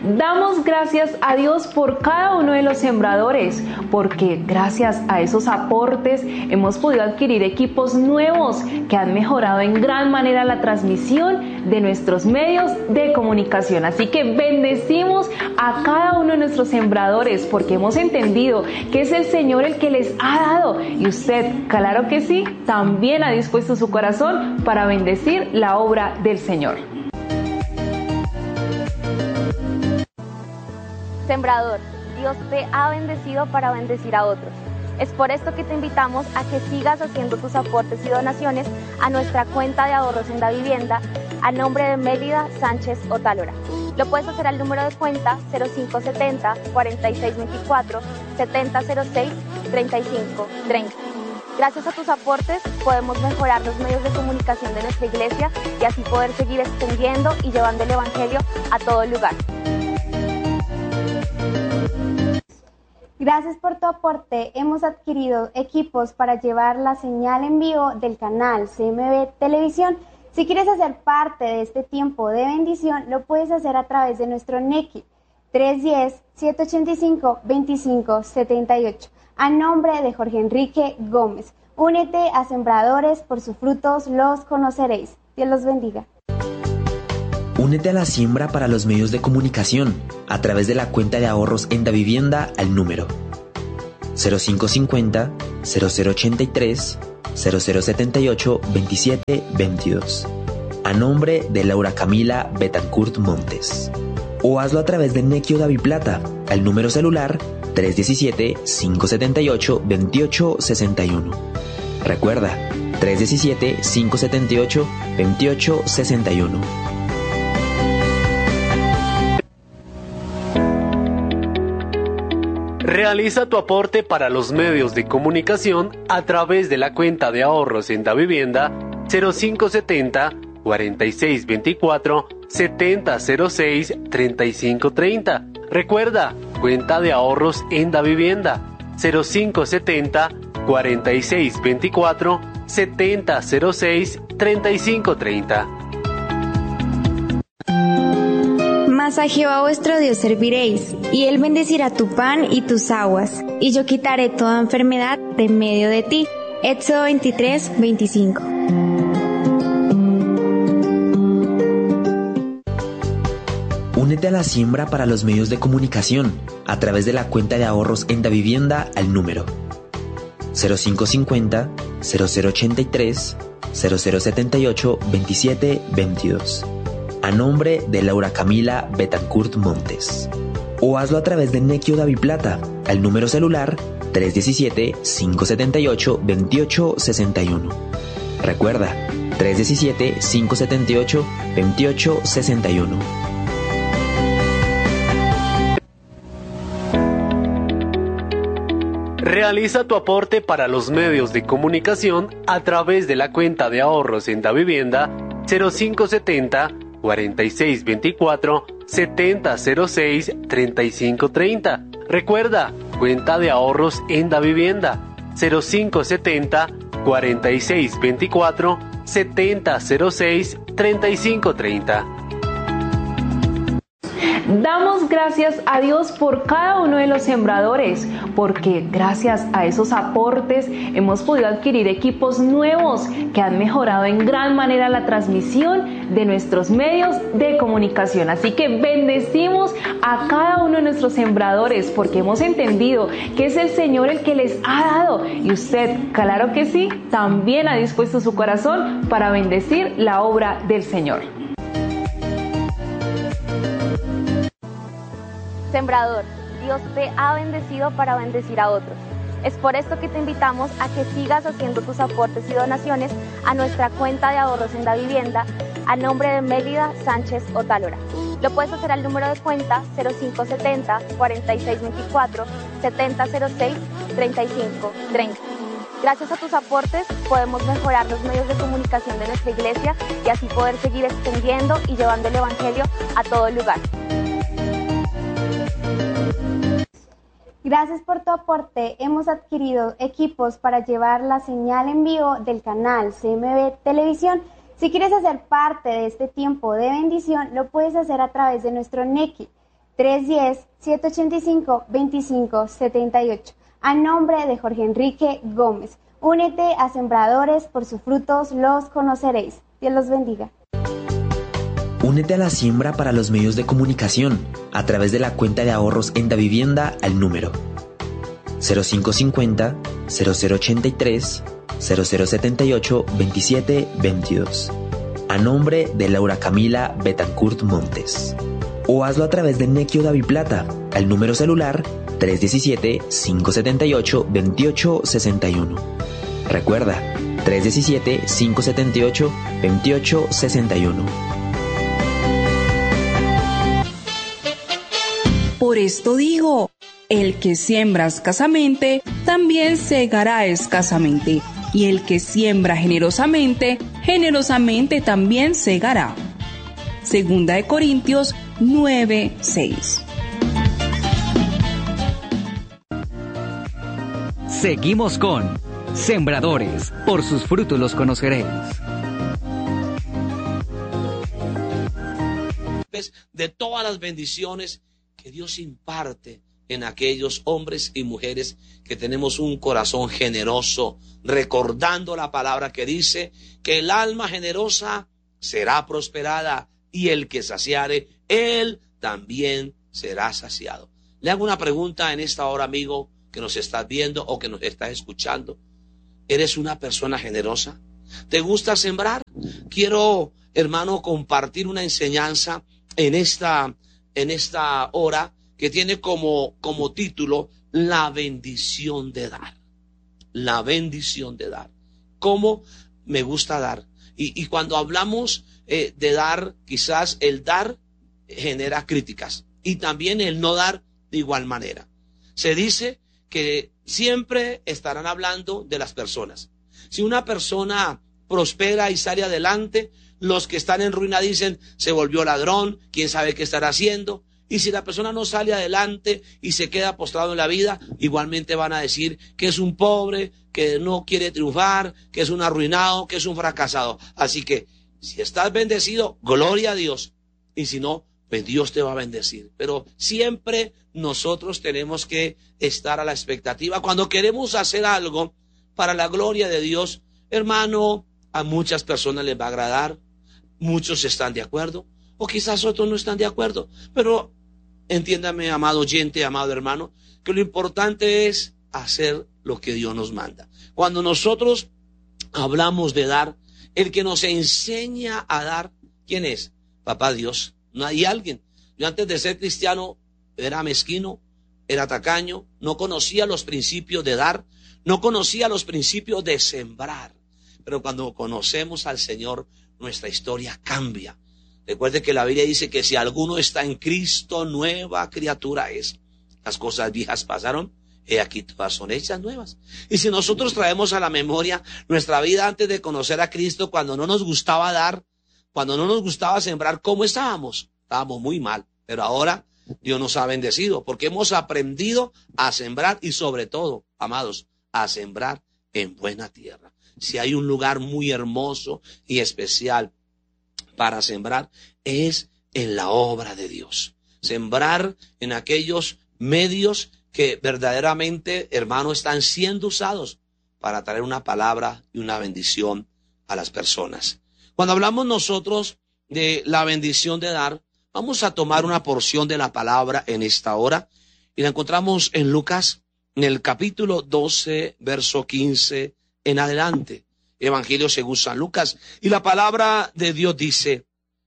Damos gracias a Dios por cada uno de los sembradores, porque gracias a esos aportes hemos podido adquirir equipos nuevos que han mejorado en gran manera la transmisión de nuestros medios de comunicación. Así que bendecimos a cada uno de nuestros sembradores porque hemos entendido que es el Señor el que les ha dado y usted, claro que sí, también ha dispuesto su corazón para bendecir la obra del Señor. Sembrador, Dios te ha bendecido para bendecir a otros. Es por esto que te invitamos a que sigas haciendo tus aportes y donaciones a nuestra cuenta de ahorros en Davivienda a nombre de Mélida Sánchez Otálora. Lo puedes hacer al número de cuenta 0570 4624 7006 3530. Gracias a tus aportes podemos mejorar los medios de comunicación de nuestra iglesia y así poder seguir extendiendo y llevando el evangelio a todo lugar. Gracias por tu aporte. Hemos adquirido equipos para llevar la señal en vivo del canal CMB Televisión. Si quieres hacer parte de este tiempo de bendición, lo puedes hacer a través de nuestro NECI 310-785-2578 a nombre de Jorge Enrique Gómez. Únete a Sembradores, por sus frutos los conoceréis. Dios los bendiga. Únete a la siembra para los medios de comunicación a través de la cuenta de ahorros en Davivienda al número 0550 0083 0078 2722 a nombre de Laura Camila Betancourt Montes. O hazlo a través de Nequio Daviplata al número celular 317-578-2861. Recuerda, 317-578-2861. Realiza tu aporte para los medios de comunicación a través de la cuenta de ahorros en Davivienda 0570 4624 7006 3530. Recuerda, cuenta de ahorros en Davivienda 0570 4624 7006 3530. Mas a Jehová vuestro Dios serviréis, y Él bendecirá tu pan y tus aguas, y yo quitaré toda enfermedad de en medio de ti. Éxodo 23:25. Únete a la siembra para los medios de comunicación a través de la cuenta de ahorros en Davivienda al número 0550 0083 0078 2722 a nombre de Laura Camila Betancourt Montes. O hazlo a través de Nequio Daviplata al número celular 317-578-2861. Recuerda, 317-578-2861. Realiza tu aporte para los medios de comunicación a través de la cuenta de ahorros en Davivienda 0570 4624 7006 3530. Recuerda, cuenta de ahorros en Davivienda 0570 4624 7006 3530. Damos gracias a Dios por cada uno de los sembradores, porque gracias a esos aportes hemos podido adquirir equipos nuevos que han mejorado en gran manera la transmisión de nuestros medios de comunicación. Así que bendecimos a cada uno de nuestros sembradores, porque hemos entendido que es el Señor el que les ha dado y usted, claro que sí, también ha dispuesto su corazón para bendecir la obra del Señor. Sembrador, Dios te ha bendecido para bendecir a otros. Es por esto que te invitamos a que sigas haciendo tus aportes y donaciones a nuestra cuenta de ahorros en Davivienda a nombre de Mélida Sánchez Otálora. Lo puedes hacer al número de cuenta 0570 4624 7006 3530. Gracias a tus aportes podemos mejorar los medios de comunicación de nuestra iglesia y así poder seguir extendiendo y llevando el evangelio a todo lugar. Gracias por tu aporte. Hemos adquirido equipos para llevar la señal en vivo del canal CMB Televisión. Si quieres hacer parte de este tiempo de bendición, lo puedes hacer a través de nuestro NECI 310-785-2578. A nombre de Jorge Enrique Gómez. Únete a Sembradores, por sus frutos los conoceréis. Dios los bendiga. Únete a la siembra para los medios de comunicación a través de la cuenta de ahorros en Davivienda al número 0550 0083 0078 2722. A nombre de Laura Camila Betancourt Montes. O hazlo a través de Nequio Daviplata al número celular 317-578-2861. Recuerda, 317-578-2861. Por esto digo, el que siembra escasamente, también segará escasamente. Y el que siembra generosamente, generosamente también segará. Segunda de Corintios 9:6. Seguimos con Sembradores, por sus frutos los conoceréis. De todas las bendiciones que Dios imparte en aquellos hombres y mujeres que tenemos un corazón generoso, recordando la palabra que dice que el alma generosa será prosperada y el que saciare, él también será saciado. Le hago una pregunta en esta hora, amigo, que nos estás viendo o que nos estás escuchando. ¿Eres una persona generosa? ¿Te gusta sembrar? Quiero, hermano, compartir una enseñanza en esta hora que tiene como título la bendición de dar. La bendición de dar. ¿Cómo me gusta dar? Y cuando hablamos de dar, quizás el dar genera críticas y también el no dar de igual manera. Se dice que siempre estarán hablando de las personas. Si una persona prospera y sale adelante, los que están en ruina dicen, se volvió ladrón, quién sabe qué estará haciendo. Y si la persona no sale adelante y se queda postrado en la vida, igualmente van a decir que es un pobre, que no quiere triunfar, que es un arruinado, que es un fracasado. Así que si estás bendecido, gloria a Dios. Y si no, pues Dios te va a bendecir. Pero siempre nosotros tenemos que estar a la expectativa. Cuando queremos hacer algo para la gloria de Dios, hermano, a muchas personas les va a agradar, muchos están de acuerdo, o quizás otros no están de acuerdo. Pero entiéndame, amado oyente, amado hermano, que lo importante es hacer lo que Dios nos manda. Cuando nosotros hablamos de dar, el que nos enseña a dar, ¿quién es? Papá Dios. No hay alguien. Yo antes de ser cristiano era mezquino, era tacaño, no conocía los principios de dar, no conocía los principios de sembrar. Pero cuando conocemos al Señor, nuestra historia cambia. Recuerde que la Biblia dice que si alguno está en Cristo, nueva criatura es. Las cosas viejas pasaron, he aquí todas son hechas nuevas. Y si nosotros traemos a la memoria nuestra vida antes de conocer a Cristo, cuando no nos gustaba dar, cuando no nos gustaba sembrar, ¿cómo estábamos? Estábamos muy mal. Pero ahora Dios nos ha bendecido porque hemos aprendido a sembrar y sobre todo, amados, a sembrar en buena tierra. Si hay un lugar muy hermoso y especial para sembrar, es en la obra de Dios. Sembrar en aquellos medios que verdaderamente, hermano, están siendo usados para traer una palabra y una bendición a las personas. Cuando hablamos nosotros de la bendición de dar, vamos a tomar una porción de la palabra en esta hora y la encontramos en Lucas, en el capítulo 12, verso 15 en adelante. Evangelio según San Lucas. Y la palabra de Dios dice,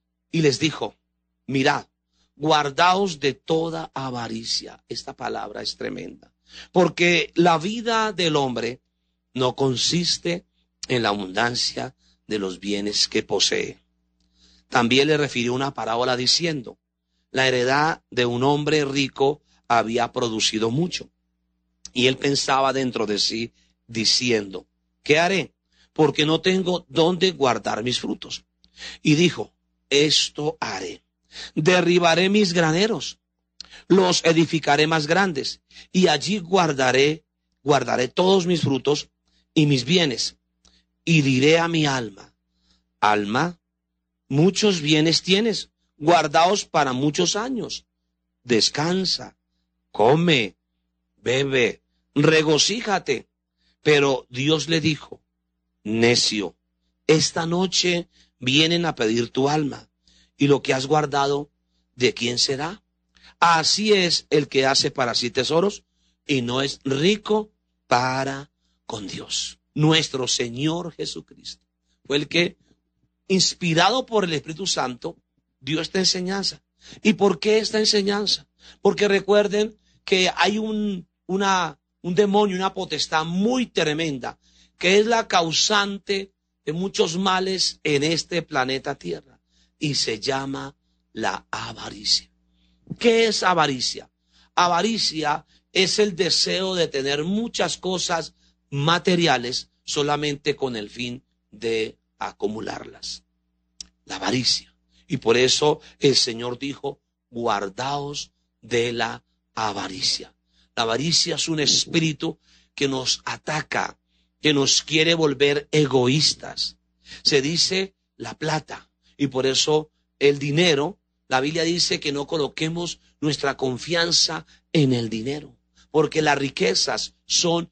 y les dijo, mirad, guardaos de toda avaricia. Esta palabra es tremenda, porque la vida del hombre no consiste en la abundancia de los bienes que posee. También le refirió una parábola diciendo, la heredad de un hombre rico había producido mucho. Y él pensaba dentro de sí, diciendo, ¿qué haré? Porque no tengo dónde guardar mis frutos. Y dijo, esto haré. Derribaré mis graneros, los edificaré más grandes, y allí guardaré todos mis frutos y mis bienes. Y diré a mi alma, alma, muchos bienes tienes, guardaos para muchos años. descansa, come, bebe, regocíjate. Pero Dios le dijo, necio, esta noche vienen a pedir tu alma, y lo que has guardado, ¿de quién será? Así es el que hace para sí tesoros y no es rico para con Dios. Nuestro Señor Jesucristo fue el que, inspirado por el Espíritu Santo, dio esta enseñanza. ¿Y por qué esta enseñanza? Porque recuerden que hay un demonio, una potestad muy tremenda, que es la causante de muchos males en este planeta Tierra, y se llama la avaricia. ¿Qué es avaricia? Avaricia es el deseo de tener muchas cosas materiales solamente con el fin de acumularlas. La avaricia. Y por eso el Señor dijo, guardaos de la avaricia. La avaricia es un espíritu que nos ataca, que nos quiere volver egoístas. Se dice la plata, y por eso el dinero, la Biblia dice que no coloquemos nuestra confianza en el dinero, porque las riquezas son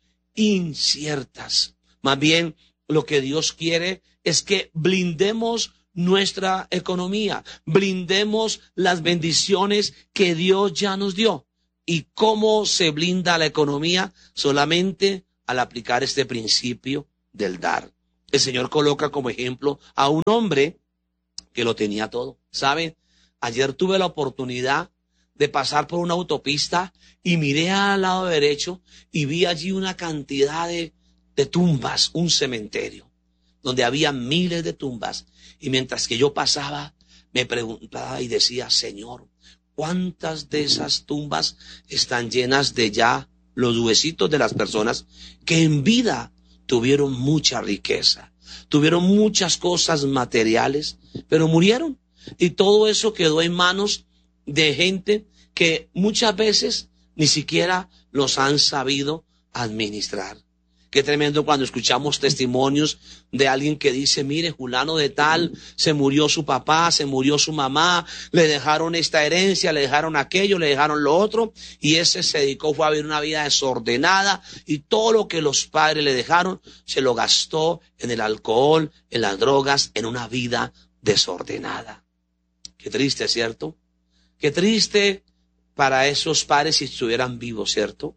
inciertas. Más bien, lo que Dios quiere es que blindemos nuestra economía, blindemos las bendiciones que Dios ya nos dio. ¿Y cómo se blinda la economía? Solamente al aplicar este principio del dar. El Señor coloca como ejemplo a un hombre que lo tenía todo. ¿Saben? Ayer tuve la oportunidad de pasar por una autopista y miré al lado derecho y vi allí una cantidad de tumbas, un cementerio, donde había miles de tumbas. Y mientras que yo pasaba, me preguntaba y decía, Señor, ¿cuántas de esas tumbas están llenas de ya los huesitos de las personas que en vida tuvieron mucha riqueza, tuvieron muchas cosas materiales, pero murieron? Y todo eso quedó en manos de gente que muchas veces ni siquiera los han sabido administrar. Qué tremendo cuando escuchamos testimonios de alguien que dice, mire, fulano de tal, se murió su papá, se murió su mamá, le dejaron esta herencia, le dejaron aquello, le dejaron lo otro, y ese se dedicó, fue a vivir una vida desordenada, y todo lo que los padres le dejaron, se lo gastó en el alcohol, en las drogas, en una vida desordenada. Qué triste, ¿cierto? Qué triste para esos padres si estuvieran vivos, ¿cierto?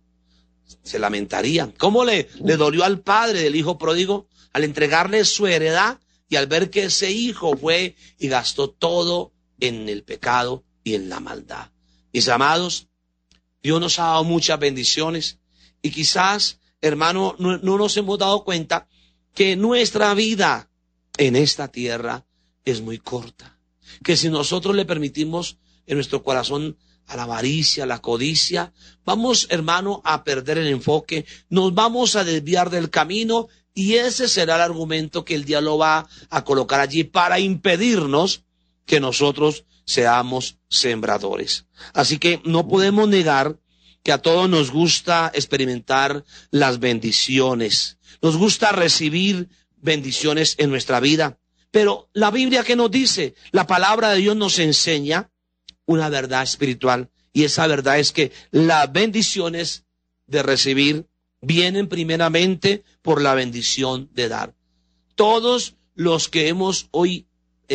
Se lamentarían. ¿Cómo le dolió al padre del hijo pródigo al entregarle su heredad y al ver que ese hijo fue y gastó todo en el pecado y en la maldad? Mis amados, Dios nos ha dado muchas bendiciones y quizás, hermano, no nos hemos dado cuenta que nuestra vida en esta tierra es muy corta. Que si nosotros le permitimos en nuestro corazón a la avaricia, a la codicia, vamos, hermano, a perder el enfoque, nos vamos a desviar del camino, y ese será el argumento que el diablo va a colocar allí para impedirnos que nosotros seamos sembradores. Así que no podemos negar que a todos nos gusta experimentar las bendiciones, nos gusta recibir bendiciones en nuestra vida, pero la Biblia, ¿qué nos dice? La palabra de Dios nos enseña una verdad espiritual, y esa verdad es que las bendiciones de recibir vienen primeramente por la bendición de dar. Todos los que hoy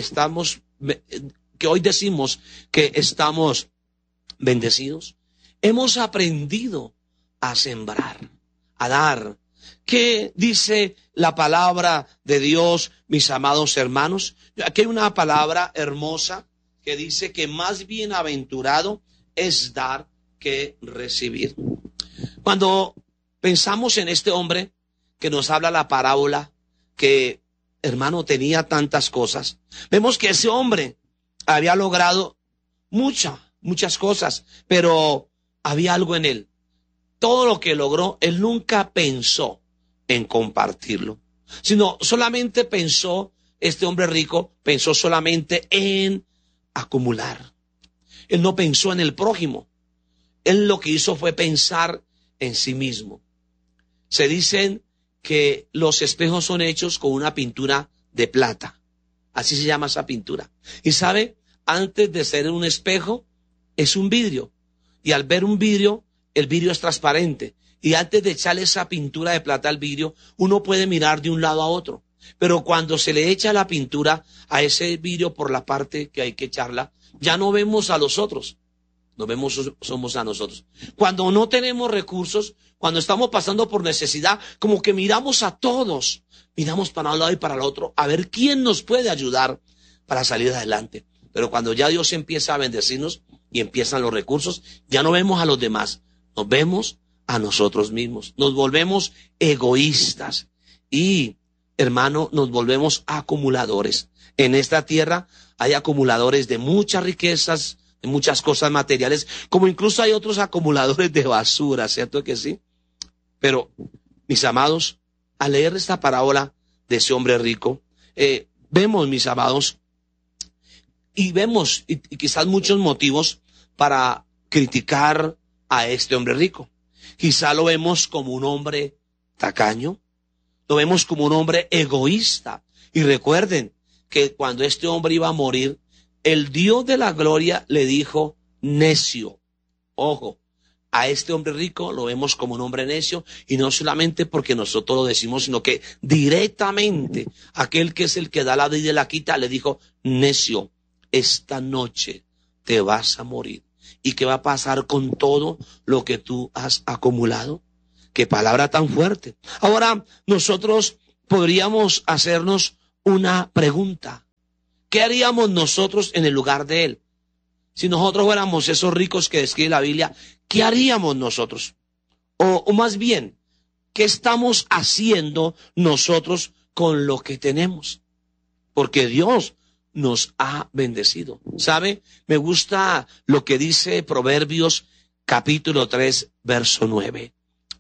decimos que estamos bendecidos, hemos aprendido a sembrar, a dar. ¿Qué dice la palabra de Dios, mis amados hermanos? Aquí hay una palabra hermosa que dice que más bienaventurado es dar que recibir. Cuando pensamos en este hombre que nos habla la parábola, que, hermano, tenía tantas cosas, vemos que ese hombre había logrado muchas cosas, pero había algo en él. Todo lo que logró, él nunca pensó en compartirlo, sino solamente pensó, este hombre rico pensó solamente en acumular. Él no pensó en el prójimo. Él lo que hizo fue pensar en sí mismo. Se dicen que los espejos son hechos con una pintura de plata. Así se llama esa pintura. Y sabe, antes de ser un espejo, es un vidrio. Y al ver un vidrio, el vidrio es transparente. Y antes de echarle esa pintura de plata al vidrio, uno puede mirar de un lado a otro. Pero cuando se le echa la pintura a ese vidrio por la parte que hay que echarla, ya no vemos a los otros. Somos a nosotros. Cuando no tenemos recursos, cuando estamos pasando por necesidad, como que miramos a todos. Miramos para un lado y para el otro a ver quién nos puede ayudar para salir adelante. Pero cuando ya Dios empieza a bendecirnos y empiezan los recursos, ya no vemos a los demás, nos vemos a nosotros mismos. Nos volvemos egoístas y, hermano, nos volvemos acumuladores. En esta tierra hay acumuladores de muchas riquezas, de muchas cosas materiales, como incluso hay otros acumuladores de basura, ¿cierto que sí? Pero, mis amados, al leer esta parábola de ese hombre rico, vemos, mis amados, y vemos y quizás muchos motivos para criticar a este hombre rico. Quizá lo vemos como un hombre tacaño, lo vemos como un hombre egoísta. Y recuerden que cuando este hombre iba a morir, el Dios de la gloria le dijo necio. Ojo, a este hombre rico lo vemos como un hombre necio, y no solamente porque nosotros lo decimos, sino que directamente aquel que es el que da la vida y la quita le dijo, necio, esta noche te vas a morir. ¿Y qué va a pasar con todo lo que tú has acumulado? Qué palabra tan fuerte. Ahora nosotros podríamos hacernos una pregunta. ¿Qué haríamos nosotros en el lugar de él? Si nosotros fuéramos esos ricos que describe la Biblia, ¿qué haríamos nosotros? O más bien, ¿qué estamos haciendo nosotros con lo que tenemos? Porque Dios nos ha bendecido. ¿Sabe? Me gusta lo que dice Proverbios capítulo 3, verso 9.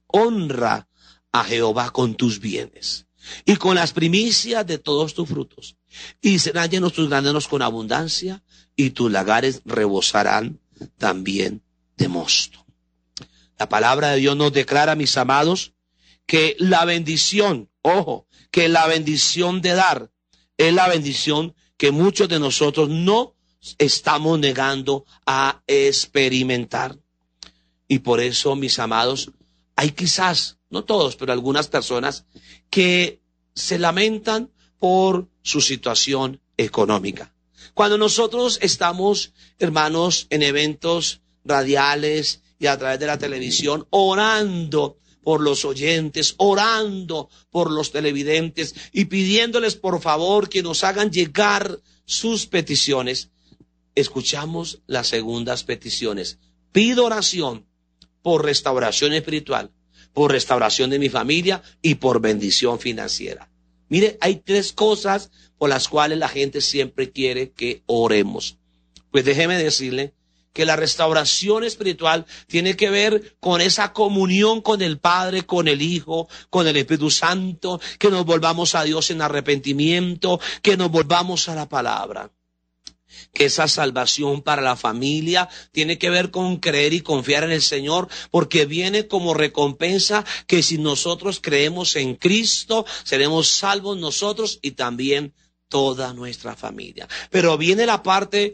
Honra a Jehová con tus bienes y con las primicias de todos tus frutos, y serán llenos tus graneros con abundancia, y tus lagares rebosarán también de mosto. La palabra de Dios nos declara, mis amados, que la bendición, ojo, que la bendición de dar es la bendición que muchos de nosotros no estamos negando a experimentar. Y por eso, mis amados, hay quizás, no todos, pero algunas personas que se lamentan por su situación económica. Cuando nosotros estamos, hermanos, en eventos radiales y a través de la televisión, orando por los oyentes, orando por los televidentes y pidiéndoles por favor que nos hagan llegar sus peticiones, escuchamos las segundas peticiones. Pido oración por restauración espiritual, por restauración de mi familia y por bendición financiera. Mire, hay tres cosas por las cuales la gente siempre quiere que oremos. Pues déjeme decirle que la restauración espiritual tiene que ver con esa comunión con el Padre, con el Hijo, con el Espíritu Santo, que nos volvamos a Dios en arrepentimiento, que nos volvamos a la palabra. Que esa salvación para la familia tiene que ver con creer y confiar en el Señor, porque viene como recompensa que si nosotros creemos en Cristo, seremos salvos nosotros y también toda nuestra familia. Pero viene la parte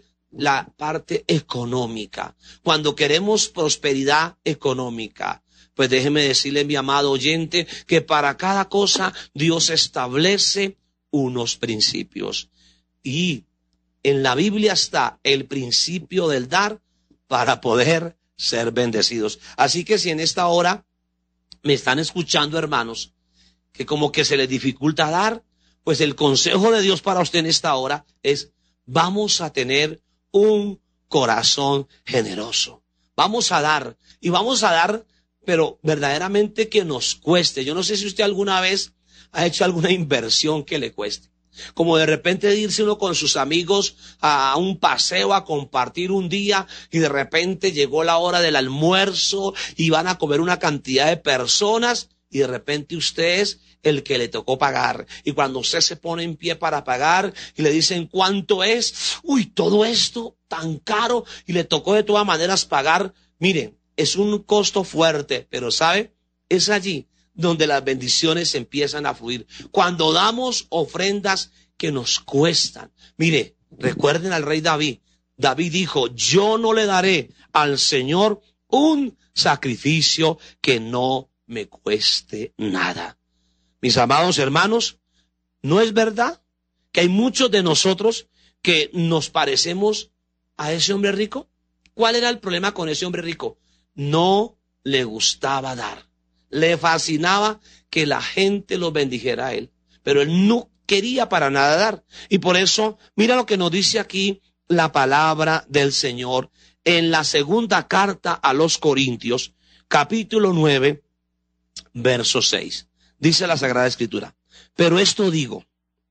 económica. Cuando queremos prosperidad económica, pues déjeme decirle, mi amado oyente, que para cada cosa Dios establece unos principios. Y en la Biblia está el principio del dar para poder ser bendecidos. Así que si en esta hora me están escuchando, hermanos, que como que se les dificulta dar, pues el consejo de Dios para usted en esta hora es: vamos a tener un corazón generoso. Vamos a dar, y vamos a dar, pero verdaderamente que nos cueste. Yo no sé si usted alguna vez ha hecho alguna inversión que le cueste. Como de repente irse uno con sus amigos a un paseo a compartir un día y de repente llegó la hora del almuerzo y van a comer una cantidad de personas y de repente usted es el que le tocó pagar. Y cuando usted se pone en pie para pagar y le dicen ¿cuánto es? Uy, todo esto tan caro, y le tocó de todas maneras pagar. Miren, es un costo fuerte, pero ¿sabe? Es allí donde las bendiciones empiezan a fluir. Cuando damos ofrendas que nos cuestan. Mire, recuerden al rey David. David dijo: yo no le daré al Señor un sacrificio que no me cueste nada. Mis amados hermanos, ¿no es verdad que hay muchos de nosotros que nos parecemos a ese hombre rico? ¿Cuál era el problema con ese hombre rico? No le gustaba dar. Le fascinaba que la gente lo bendijera a él, pero él no quería para nada dar. Y por eso, mira lo que nos dice aquí la palabra del Señor en la segunda carta a los Corintios, capítulo 9, verso 6. Dice la Sagrada Escritura: pero esto digo,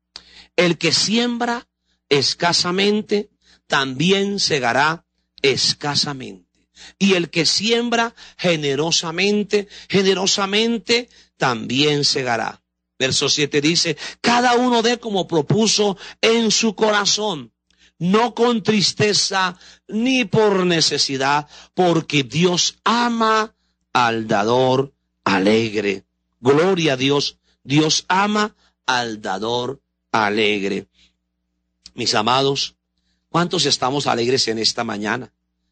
el que siembra escasamente, también segará escasamente. Y el que siembra generosamente, generosamente también segará. Verso 7 dice: cada uno dé como propuso en su corazón, no con tristeza ni por necesidad, porque Dios ama al dador alegre. Gloria a Dios. Dios ama al dador alegre. Mis amados, ¿cuántos estamos alegres en esta mañana?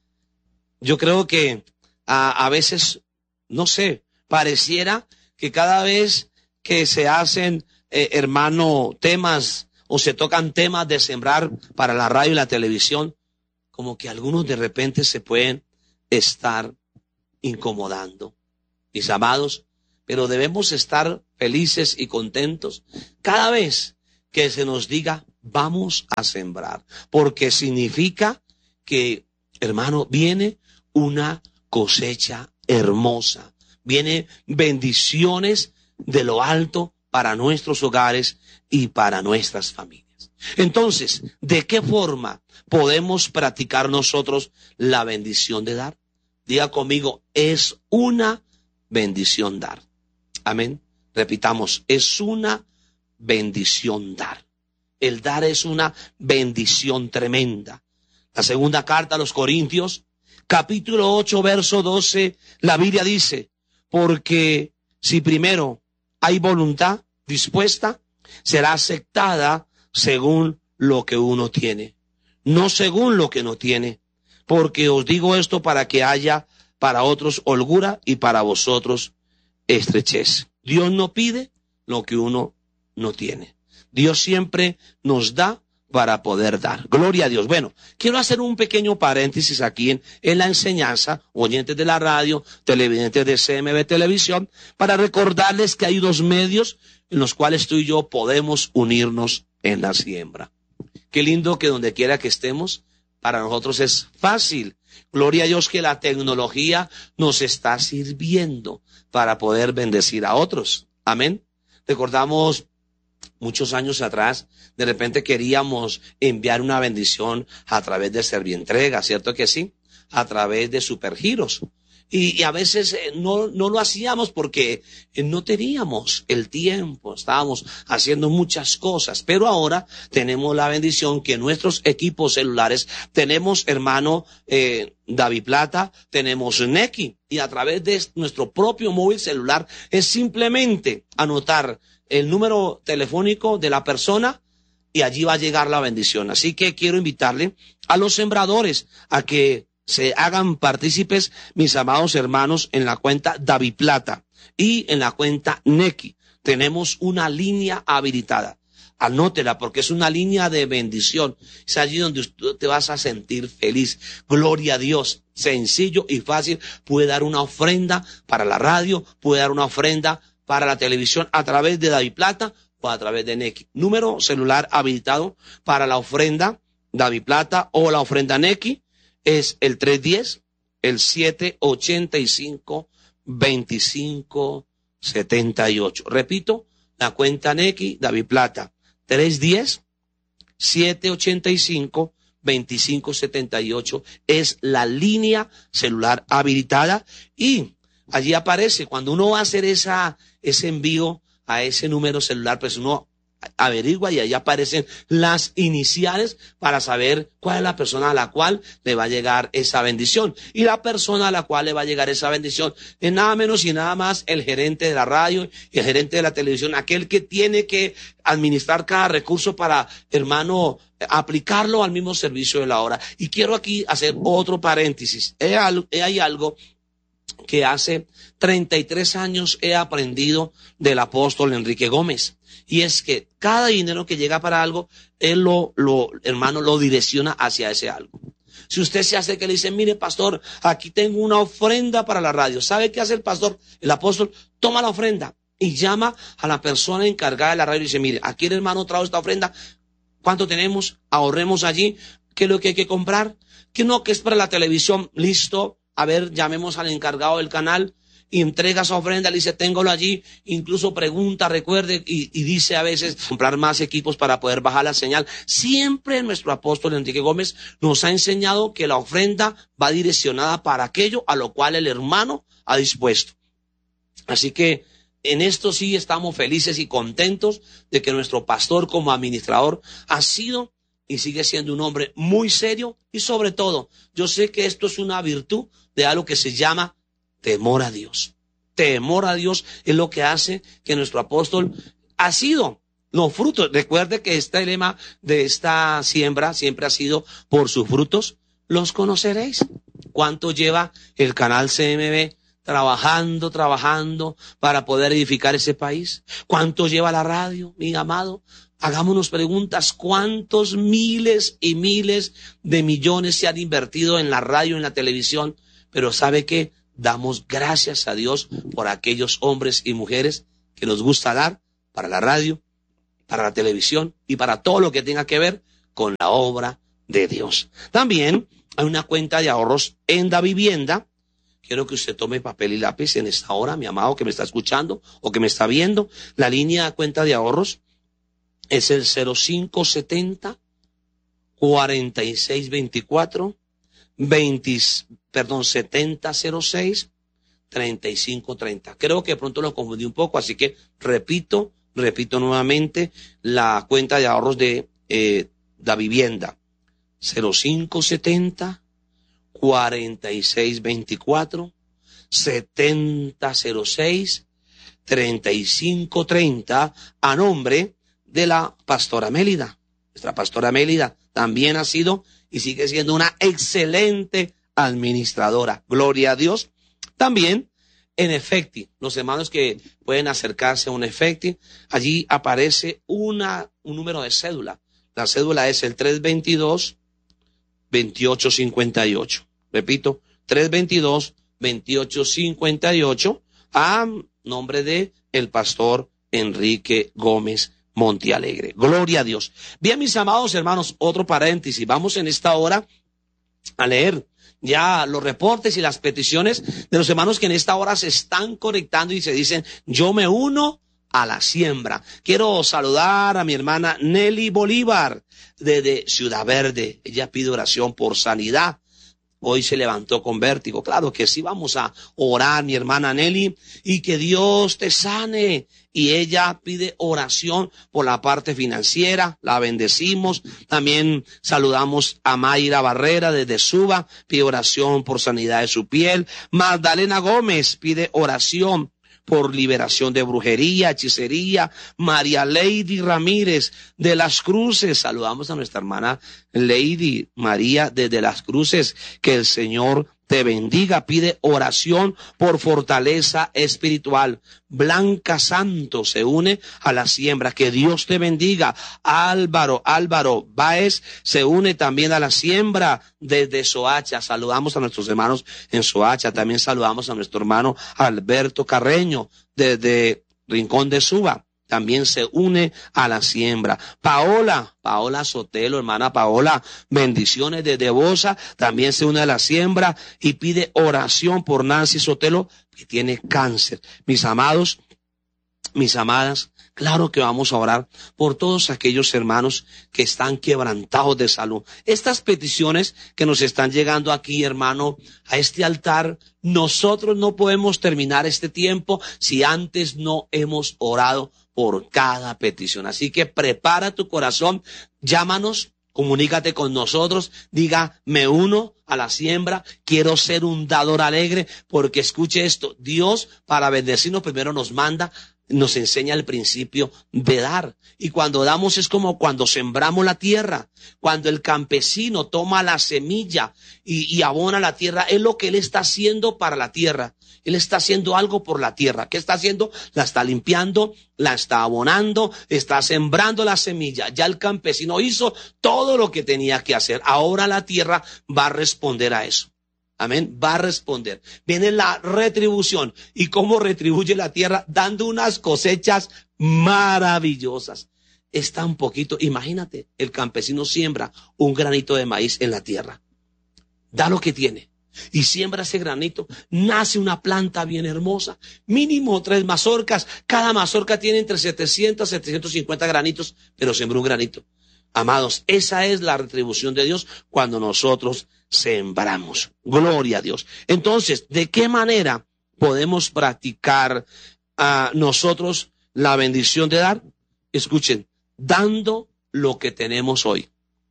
Yo creo que a veces, no sé, pareciera que cada vez que se hacen, hermano, temas o se tocan temas de sembrar para la radio y la televisión, como que algunos de repente se pueden estar incomodando. Mis amados, pero debemos estar felices y contentos cada vez que se nos diga vamos a sembrar, porque significa que, hermano, viene una cosecha hermosa, viene bendiciones de lo alto para nuestros hogares y para nuestras familias. Entonces, ¿de qué forma podemos practicar nosotros la bendición de dar? Diga conmigo, es una bendición dar. Amén. Repitamos, es una bendición dar. El dar es una bendición tremenda. La segunda carta a los Corintios, capítulo 8, verso 12, la Biblia dice: porque si primero hay voluntad dispuesta, será aceptada según lo que uno tiene, no según lo que no tiene. Porque os digo esto para que haya para otros holgura y para vosotros estrechez. Dios no pide lo que uno no tiene. Dios siempre nos da para poder dar. Gloria a Dios. Bueno, quiero hacer un pequeño paréntesis aquí en la enseñanza, oyentes de la radio, televidentes de CMB Televisión, para recordarles que hay dos medios en los cuales tú y yo podemos unirnos en la siembra. Qué lindo que donde quiera que estemos, para nosotros es fácil. Gloria a Dios que la tecnología nos está sirviendo para poder bendecir a otros. Amén. Recordamos muchos años atrás, de repente queríamos enviar una bendición a través de Servientrega, ¿cierto que sí? A través de Supergiros. Y a veces no lo hacíamos porque no teníamos el tiempo, estábamos haciendo muchas cosas, pero ahora tenemos la bendición que nuestros equipos celulares, tenemos, hermano, David Plata, tenemos Neki, y a través de nuestro propio móvil celular es simplemente anotar el número telefónico de la persona y allí va a llegar la bendición. Así que quiero invitarle a los sembradores a que se hagan partícipes, mis amados hermanos, en la cuenta David Plata y en la cuenta Neki. Tenemos una línea habilitada. Anótela porque es una línea de bendición. Es allí donde tú te vas a sentir feliz. Gloria a Dios. Sencillo y fácil. Puede dar una ofrenda para la radio, puede dar una ofrenda para la televisión a través de David Plata o a través de Neki. Número celular habilitado para la ofrenda David Plata o la ofrenda Neki es el 310, el 785-2578. Repito, la cuenta Neki, David Plata, 310-785-2578 es la línea celular habilitada y allí aparece, cuando uno va a hacer ese envío a ese número celular, pues uno averigua y allí aparecen las iniciales para saber cuál es la persona a la cual le va a llegar esa bendición. Y la persona a la cual le va a llegar esa bendición es nada menos y nada más el gerente de la radio y el gerente de la televisión, aquel que tiene que administrar cada recurso para, hermano, aplicarlo al mismo servicio de la hora. Y quiero aquí hacer otro paréntesis. Hay algo que hace 33 años he aprendido del apóstol Enrique Gómez. Y es que cada dinero que llega para algo, él hermano, lo direcciona hacia ese algo. Si usted se hace que le dice, mire pastor, aquí tengo una ofrenda para la radio. ¿Sabe qué hace el pastor? El apóstol toma la ofrenda y llama a la persona encargada de la radio y dice, mire, aquí el hermano trajo esta ofrenda. ¿Cuánto tenemos? Ahorremos allí. ¿Qué es lo que hay que comprar? Que no, que es para la televisión. Listo. A ver, llamemos al encargado del canal y entrega esa ofrenda, le dice, téngalo allí, incluso pregunta, recuerde, y dice a veces comprar más equipos para poder bajar la señal. Siempre nuestro apóstol Enrique Gómez nos ha enseñado que la ofrenda va direccionada para aquello a lo cual el hermano ha dispuesto. Así que en esto sí estamos felices y contentos de que nuestro pastor como administrador ha sido y sigue siendo un hombre muy serio, y sobre todo, yo sé que esto es una virtud de algo que se llama temor a Dios. Temor a Dios es lo que hace que nuestro apóstol ha sido los frutos. Recuerde que este lema de esta siembra siempre ha sido, por sus frutos los conoceréis. ¿Cuánto lleva el canal CMB trabajando para poder edificar ese país? ¿Cuánto lleva la radio, mi amado? Hagámonos preguntas, ¿cuántos miles y miles de millones se han invertido en la radio, en la televisión? Pero ¿sabe qué? Damos gracias a Dios por aquellos hombres y mujeres que nos gusta dar para la radio, para la televisión y para todo lo que tenga que ver con la obra de Dios. También hay una cuenta de ahorros en Davivienda. Quiero que usted tome papel y lápiz en esta hora, mi amado que me está escuchando o que me está viendo. La línea de cuenta de ahorros es el 0570 4624 7006 3530. Creo que de pronto lo confundí un poco, así que repito nuevamente la cuenta de ahorros de Davivienda. 0570 4624 7006 3530 a nombre de la pastora Mélida. Nuestra pastora Mélida también ha sido y sigue siendo una excelente administradora. Gloria a Dios. También en Efecti, los hermanos que pueden acercarse a un Efecti, allí aparece un número de cédula. La cédula es el 322-2858. Repito, 322-2858 a nombre de el pastor Enrique Gómez Montealegre. Gloria a Dios. Bien, mis amados hermanos, otro paréntesis. Vamos en esta hora a leer ya los reportes y las peticiones de los hermanos que en esta hora se están conectando y se dicen, yo me uno a la siembra. Quiero saludar a mi hermana Nelly Bolívar desde Ciudad Verde. Ella pide oración por sanidad. Hoy se levantó con vértigo. Claro que sí, vamos a orar, mi hermana Nelly, y que Dios te sane. Y ella pide oración por la parte financiera, la bendecimos. También saludamos a Mayra Barrera desde Suba, pide oración por sanidad de su piel. Magdalena Gómez pide oración por liberación de brujería, hechicería. María Lady Ramírez de Las Cruces, saludamos a nuestra hermana Lady María desde Las Cruces, que el Señor te bendiga, pide oración por fortaleza espiritual. Blanca Santos se une a la siembra, que Dios te bendiga. Álvaro Báez se une también a la siembra desde Soacha. Saludamos a nuestros hermanos en Soacha, también saludamos a nuestro hermano Alberto Carreño desde Rincón de Suba. También se une a la siembra. Paola Sotelo, hermana Paola, bendiciones desde Bosa, también se une a la siembra y pide oración por Nancy Sotelo, que tiene cáncer. Mis amados, mis amadas, claro que vamos a orar por todos aquellos hermanos que están quebrantados de salud. Estas peticiones que nos están llegando aquí, hermano, a este altar, nosotros no podemos terminar este tiempo si antes no hemos orado por cada petición. Así que prepara tu corazón, llámanos, comunícate con nosotros, diga, me uno a la siembra, quiero ser un dador alegre, porque escuche esto, Dios para bendecirnos primero nos manda nos enseña el principio de dar. Y cuando damos es como cuando sembramos la tierra, cuando el campesino toma la semilla y abona la tierra, es lo que él está haciendo para la tierra. Él está haciendo algo por la tierra. ¿Qué está haciendo? La está limpiando, la está abonando, está sembrando la semilla. Ya el campesino hizo todo lo que tenía que hacer. Ahora la tierra va a responder a eso. Amén, va a responder. Viene la retribución. ¿Y cómo retribuye la tierra? Dando unas cosechas maravillosas. Es tan poquito. Imagínate, el campesino siembra un granito de maíz en la tierra. Da lo que tiene. Y siembra ese granito. Nace una planta bien hermosa. Mínimo 3 mazorcas. Cada mazorca tiene entre 700 y 750 granitos, pero sembró un granito. Amados, esa es la retribución de Dios cuando nosotros sembramos. Gloria a Dios. Entonces, ¿de qué manera podemos practicar nosotros la bendición de dar? Escuchen, dando lo que tenemos hoy.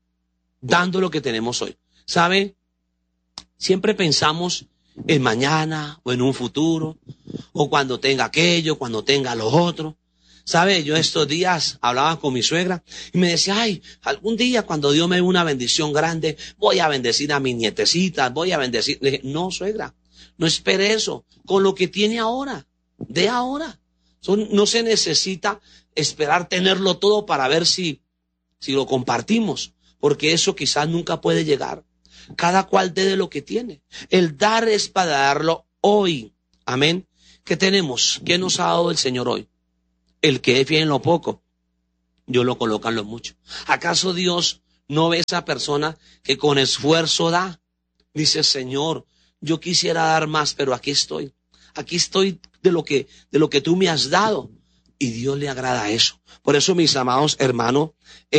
Dando lo que tenemos hoy. ¿Sabe? Siempre pensamos en mañana o en un futuro, o cuando tenga aquello, cuando tenga lo otro. ¿Sabe? Yo estos días hablaba con mi suegra y me decía, ay, algún día cuando Dios me dé una bendición grande, voy a bendecir a mis nietecitas, voy a bendecir. Le dije, no, suegra, no espere eso. Con lo que tiene ahora, de ahora. No se necesita esperar tenerlo todo para ver si lo compartimos, porque eso quizás nunca puede llegar. Cada cual dé de lo que tiene. El dar es para darlo hoy. Amén. ¿Qué tenemos? ¿Qué nos ha dado el Señor hoy? El que es fiel en lo poco, Dios lo coloca en lo mucho. ¿Acaso Dios no ve a esa persona que con esfuerzo da? Dice, Señor, yo quisiera dar más, pero aquí estoy de lo que tú me has dado. Y Dios le agrada eso. Por eso, mis amados hermanos,